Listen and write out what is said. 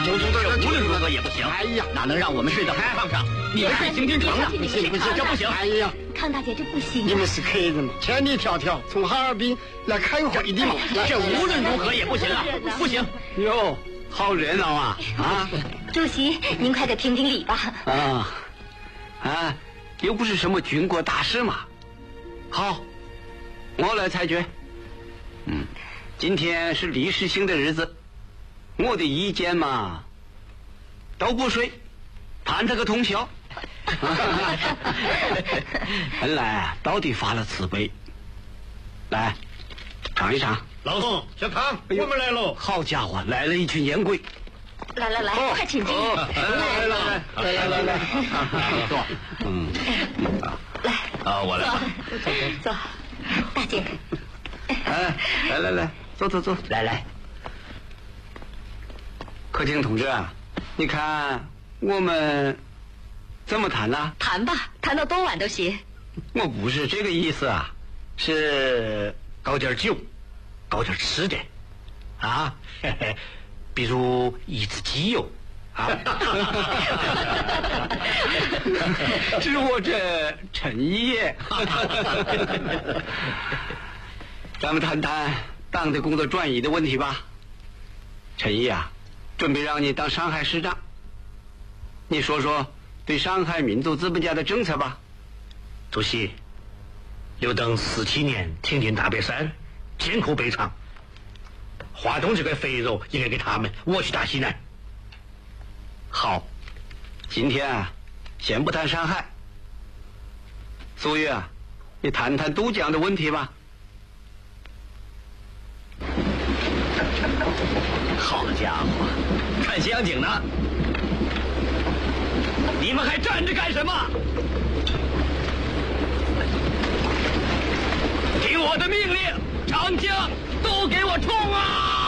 这无论如何也不行。 哎呀， 哪能让我们睡到炕上？你们睡行军床上，不行，这不行。 哎呀， 康大姐，这不行。 你们是客人嘛，千里迢迢从哈尔滨来开会的嘛， 这无论如何也不行啊，不行。 哟，好热闹啊！啊， 主席，您快给评评理吧。 又不是什么军国大事嘛。好，我来裁决。今天是历史性的日子，我的意见嘛，都不睡，判他个通宵。本来到底发了慈悲，来尝一尝。 老宋，小康，我们来喽！ 好家伙，来了一群烟鬼。 来，快请进。 来， 坐。 来， 我来。 坐，大姐。 来，坐， 来。 柯青同志啊，你看我们怎么谈呢？ 谈吧，谈到多晚都行。 我不是这个意思啊，是搞点酒，搞点吃的，啊，比如一只鸡油，啊， 知我者陈也。咱们谈谈党的工作转移的问题吧。陈毅啊，准备让你当上海市长，你说说对上海民族资本家的政策吧。 主席，又等47年天津大别山，艰苦悲长，华东这块肥肉应该给他们，我去打西南。 好，今天啊，先不谈上海。苏月啊，你谈谈渡江的问题吧。 好家伙，看西洋景呢！你们还站着干什么？听我的命令，长江都给我冲啊！